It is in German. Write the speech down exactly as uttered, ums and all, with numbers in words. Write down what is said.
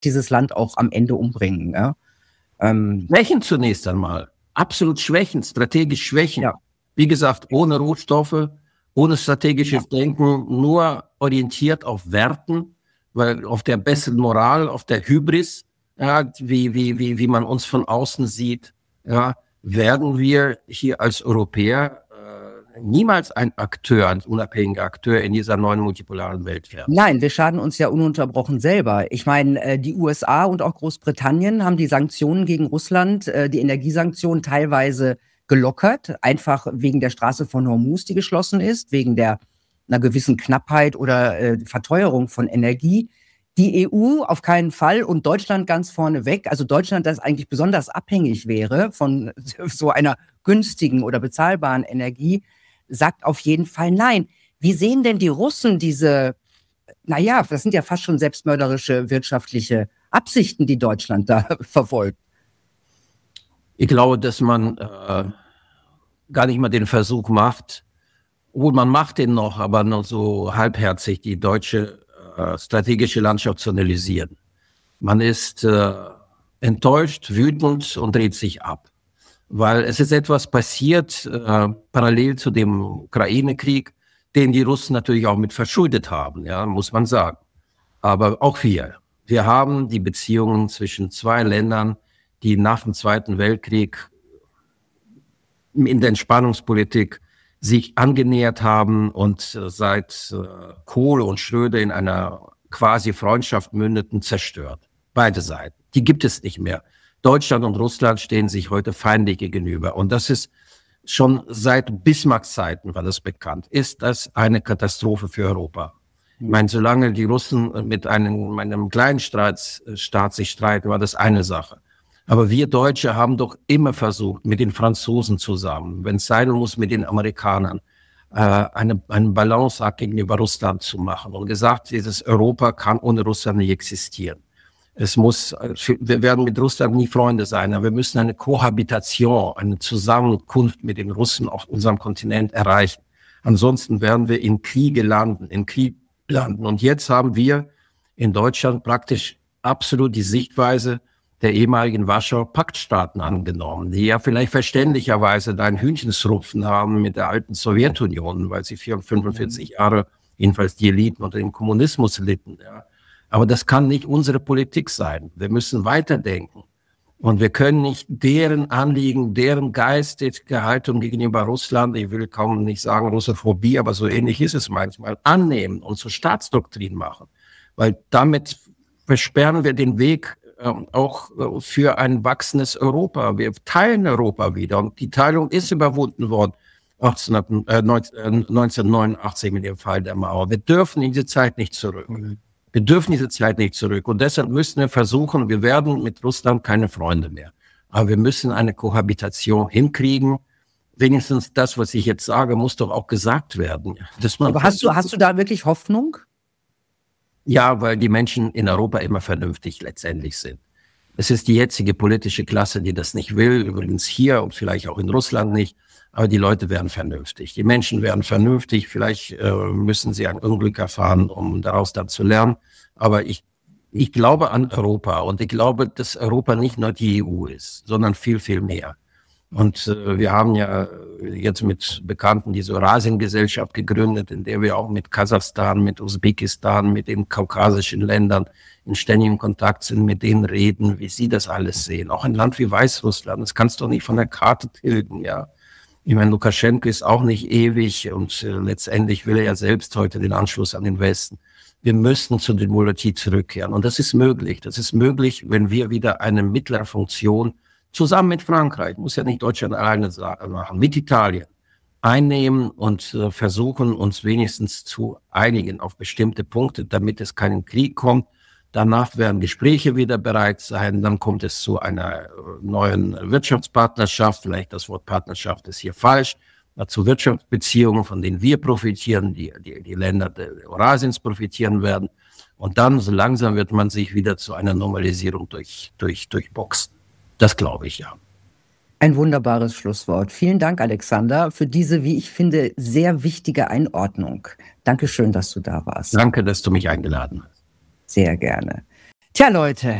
dieses Land auch am Ende umbringen. Ja? Ähm, schwächen zunächst einmal. Absolut schwächen, strategisch schwächen. Ja. Wie gesagt, ohne Rohstoffe, ohne strategisches ja. Denken, nur orientiert auf Werten, weil auf der besseren Moral, auf der Hybris, ja, wie, wie, wie, wie man uns von außen sieht, ja, werden wir hier als Europäer äh, niemals ein Akteur, ein unabhängiger Akteur in dieser neuen multipolaren Welt werden. Nein, wir schaden uns ja ununterbrochen selber. Ich meine, äh, die U S A und auch Großbritannien haben die Sanktionen gegen Russland, äh, die Energiesanktionen teilweise gelockert, einfach wegen der Straße von Hormuz, die geschlossen ist, wegen der einer gewissen Knappheit oder äh, Verteuerung von Energie. Die E U auf keinen Fall und Deutschland ganz vorne weg. Also Deutschland, das eigentlich besonders abhängig wäre von so einer günstigen oder bezahlbaren Energie, sagt auf jeden Fall nein. Wie sehen denn die Russen diese, naja, das sind ja fast schon selbstmörderische wirtschaftliche Absichten, die Deutschland da verfolgt? Ich glaube, dass man äh, gar nicht mal den Versuch macht, obwohl man macht den noch, aber nur so halbherzig, die deutsche äh, strategische Landschaft zu analysieren. Man ist äh, enttäuscht, wütend und dreht sich ab. Weil es ist etwas passiert, äh, parallel zu dem Ukraine-Krieg, den die Russen natürlich auch mit verschuldet haben, ja, muss man sagen. Aber auch wir. Wir haben die Beziehungen zwischen zwei Ländern, die nach dem Zweiten Weltkrieg in der Entspannungspolitik sich angenähert haben und äh, seit äh, Kohl und Schröder in einer quasi Freundschaft mündeten, zerstört. Beide Seiten. Die gibt es nicht mehr. Deutschland und Russland stehen sich heute feindlich gegenüber. Und das ist schon seit Bismarcks Zeiten, war das bekannt, ist das eine Katastrophe für Europa. Ich meine, solange die Russen mit einem, einem kleinen Staat, Staat sich streiten, war das eine Sache. Aber wir Deutsche haben doch immer versucht, mit den Franzosen zusammen, wenn es sein muss, mit den Amerikanern, äh, eine, einen Balanceakt gegenüber Russland zu machen und gesagt, dieses Europa kann ohne Russland nicht existieren. Es muss, wir werden mit Russland nie Freunde sein, aber wir müssen eine Kohabitation, eine Zusammenkunft mit den Russen auf unserem Kontinent erreichen. Ansonsten werden wir in Kriege landen, in Krieg landen. Und jetzt haben wir in Deutschland praktisch absolut die Sichtweise der ehemaligen Warschauer Paktstaaten angenommen, die ja vielleicht verständlicherweise da ein Hühnchensrupfen haben mit der alten Sowjetunion, weil sie fünfundvierzig Jahre, jedenfalls die Eliten unter dem Kommunismus litten. Ja. Aber das kann nicht unsere Politik sein. Wir müssen weiterdenken. Und wir können nicht deren Anliegen, deren geistige Haltung gegenüber Russland, ich will kaum nicht sagen Russophobie, aber so ähnlich ist es manchmal, annehmen und zur Staatsdoktrin machen. Weil damit versperren wir den Weg auch für ein wachsendes Europa. Wir teilen Europa wieder und die Teilung ist überwunden worden neunzehnhundertneunundachtzig mit dem Fall der Mauer. Wir dürfen in diese Zeit nicht zurück. Wir dürfen diese Zeit nicht zurück und deshalb müssen wir versuchen, wir werden mit Russland keine Freunde mehr. Aber wir müssen eine Kohabitation hinkriegen. Wenigstens das, was ich jetzt sage, muss doch auch gesagt werden. Dass man Aber hast du, hast du da wirklich Hoffnung? Ja, weil die Menschen in Europa immer vernünftig letztendlich sind. Es ist die jetzige politische Klasse, die das nicht will, übrigens hier und vielleicht auch in Russland nicht, aber die Leute werden vernünftig. Die Menschen werden vernünftig, vielleicht äh, müssen sie ein Unglück erfahren, um daraus dann zu lernen, aber ich, ich glaube an Europa und ich glaube, dass Europa nicht nur die E U ist, sondern viel, viel mehr. Und äh, wir haben ja jetzt mit Bekannten diese Eurasien-Gesellschaft gegründet, in der wir auch mit Kasachstan, mit Usbekistan, mit den kaukasischen Ländern in ständigem Kontakt sind, mit denen reden, wie sie das alles sehen. Auch ein Land wie Weißrussland, das kannst du nicht von der Karte tilgen, ja. Ich meine, Lukaschenko ist auch nicht ewig und äh, letztendlich will er ja selbst heute den Anschluss an den Westen. Wir müssen zur Demokratie zurückkehren und das ist möglich. Das ist möglich, wenn wir wieder eine mittlere Funktion zusammen mit Frankreich, muss ja nicht Deutschland alleine machen, mit Italien einnehmen und äh, versuchen, uns wenigstens zu einigen auf bestimmte Punkte, damit es keinen Krieg kommt. Danach werden Gespräche wieder bereit sein, dann kommt es zu einer neuen Wirtschaftspartnerschaft, vielleicht das Wort Partnerschaft ist hier falsch, zu Wirtschaftsbeziehungen, von denen wir profitieren, die, die, die Länder Eurasiens profitieren werden. Und dann so langsam wird man sich wieder zu einer Normalisierung durch, durch, durchboxen. Das glaube ich, ja. Ein wunderbares Schlusswort. Vielen Dank, Alexander, für diese, wie ich finde, sehr wichtige Einordnung. Dankeschön, dass du da warst. Danke, dass du mich eingeladen hast. Sehr gerne. Tja, Leute,